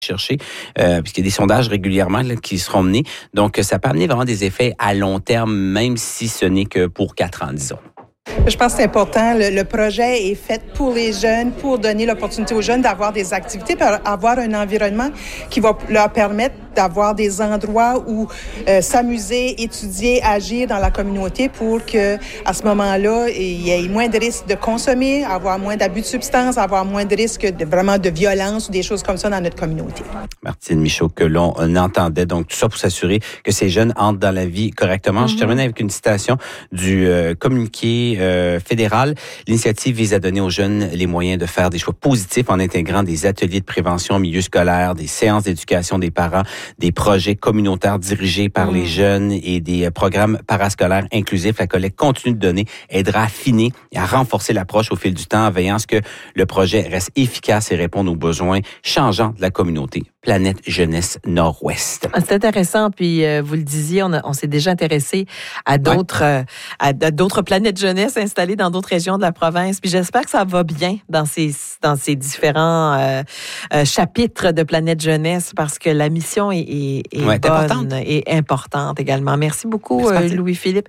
chercher, puisqu'il y a des sondages régulièrement là, qui seront menés. Donc, ça peut amener vraiment des effets à long terme, même si ce n'est que pour 4 ans, disons. Je pense que c'est important. Le projet est fait pour les jeunes, pour donner l'opportunité aux jeunes d'avoir des activités, pour avoir un environnement qui va leur permettre d'avoir des endroits où s'amuser, étudier, agir dans la communauté pour que, à ce moment-là, il y ait moins de risques de consommer, avoir moins d'abus de substances, avoir moins de risques de violence ou des choses comme ça dans notre communauté. Martine Michaud, que l'on entendait. Donc, tout ça pour s'assurer que ces jeunes entrent dans la vie correctement. Je termine avec une citation du communiqué fédéral. L'initiative vise à donner aux jeunes les moyens de faire des choix positifs en intégrant des ateliers de prévention au milieu scolaire, des séances d'éducation des parents, des projets communautaires dirigés par les jeunes et des programmes parascolaires inclusifs. La collecte continue de donner aidera à affiner et à renforcer l'approche au fil du temps en veillant à ce que le projet reste efficace et réponde aux besoins changeants de la communauté. Planète Jeunesse Nord-Ouest. C'est intéressant, puis vous le disiez, on s'est déjà intéressé à d'autres à d'autres planètes jeunesse installées dans d'autres régions de la province. Puis j'espère que ça va bien dans ces différents chapitres de Planète Jeunesse parce que la mission est bonne et importante également. Merci beaucoup, Louis-Philippe.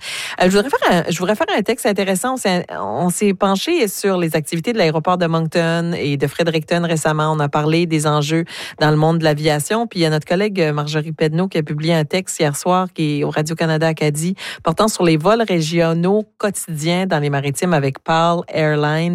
Je voudrais faire un texte intéressant. On s'est penché sur les activités de l'aéroport de Moncton et de Fredericton récemment. On a parlé des enjeux dans le monde de l'aviation. Puis il y a notre collègue Marjorie Pedneau qui a publié un texte hier soir qui est au Radio-Canada Acadie portant sur les vols régionaux quotidiens dans les maritimes avec PAL Airlines.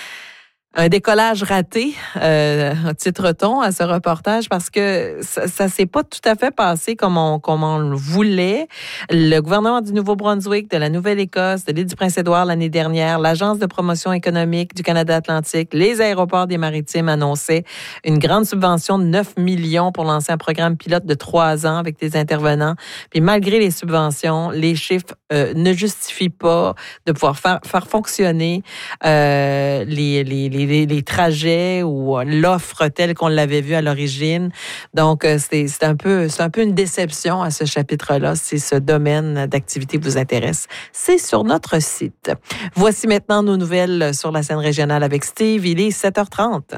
Un décollage raté, titre-t-on à ce reportage, parce que ça s'est pas tout à fait passé comme on le voulait. Le gouvernement du Nouveau-Brunswick, de la Nouvelle-Écosse, de l'île du Prince-Édouard l'année dernière, l'Agence de promotion économique du Canada Atlantique, les aéroports des Maritimes annonçaient une grande subvention de 9 millions pour lancer un programme pilote de 3 ans avec des intervenants. Puis malgré les subventions, les chiffres ne justifient pas de pouvoir faire fonctionner les trajets ou l'offre telle qu'on l'avait vue à l'origine. Donc, c'est un peu une déception à ce chapitre-là, si ce domaine d'activité vous intéresse. C'est sur notre site. Voici maintenant nos nouvelles sur la scène régionale avec Steve. Il est 7h30.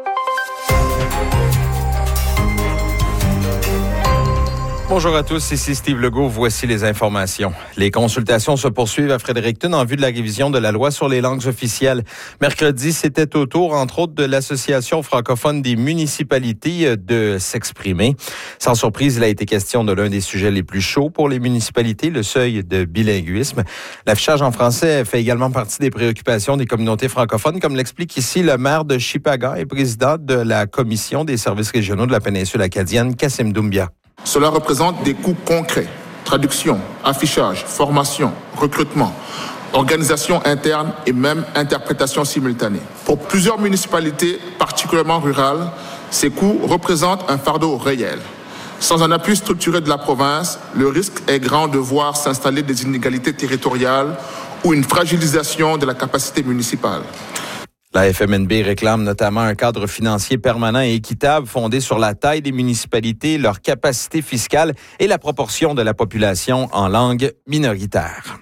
Bonjour à tous, ici Steve Legault. Voici les informations. Les consultations se poursuivent à Fredericton en vue de la révision de la loi sur les langues officielles. Mercredi, c'était au tour, entre autres, de l'Association francophone des municipalités de s'exprimer. Sans surprise, il a été question de l'un des sujets les plus chauds pour les municipalités, le seuil de bilinguisme. L'affichage en français fait également partie des préoccupations des communautés francophones, comme l'explique ici le maire de Shippaga et président de la Commission des services régionaux de la péninsule acadienne, Kassim Doumbia. Cela représente des coûts concrets. Traduction, affichage, formation, recrutement, organisation interne et même interprétation simultanée. Pour plusieurs municipalités, particulièrement rurales, ces coûts représentent un fardeau réel. Sans un appui structuré de la province, le risque est grand de voir s'installer des inégalités territoriales ou une fragilisation de la capacité municipale. La FMNB réclame notamment un cadre financier permanent et équitable fondé sur la taille des municipalités, leur capacité fiscale et la proportion de la population en langue minoritaire.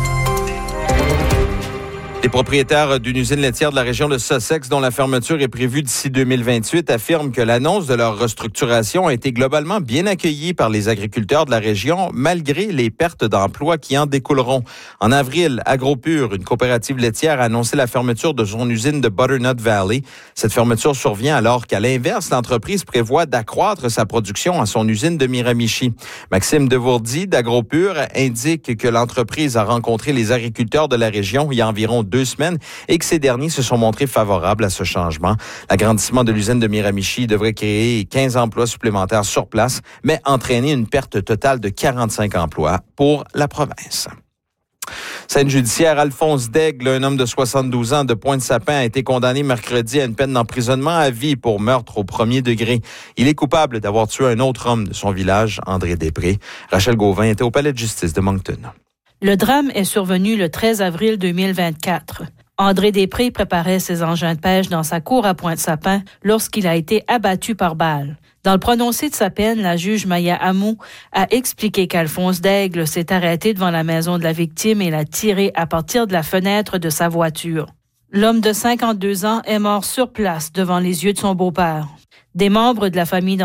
Les propriétaires d'une usine laitière de la région de Sussex, dont la fermeture est prévue d'ici 2028, affirment que l'annonce de leur restructuration a été globalement bien accueillie par les agriculteurs de la région, malgré les pertes d'emplois qui en découleront. En avril, AgroPure, une coopérative laitière, a annoncé la fermeture de son usine de Butternut Valley. Cette fermeture survient alors qu'à l'inverse, l'entreprise prévoit d'accroître sa production à son usine de Miramichi. Maxime Devourdy d'AgroPure indique que l'entreprise a rencontré les agriculteurs de la région il y a environ 2 semaines et que ces derniers se sont montrés favorables à ce changement. L'agrandissement de l'usine de Miramichi devrait créer 15 emplois supplémentaires sur place, mais entraîner une perte totale de 45 emplois pour la province. Scène judiciaire, Alphonse Daigle, un homme de 72 ans de Pointe-Sapin, a été condamné mercredi à une peine d'emprisonnement à vie pour meurtre au premier degré. Il est coupable d'avoir tué un autre homme de son village, André Després. Rachel Gauvin était au palais de justice de Moncton. Le drame est survenu le 13 avril 2024. André Després préparait ses engins de pêche dans sa cour à Pointe-Sapin lorsqu'il a été abattu par balle. Dans le prononcé de sa peine, la juge Maya Hamou a expliqué qu'Alphonse Daigle s'est arrêté devant la maison de la victime et l'a tiré à partir de la fenêtre de sa voiture. L'homme de 52 ans est mort sur place devant les yeux de son beau-père. Des membres de la famille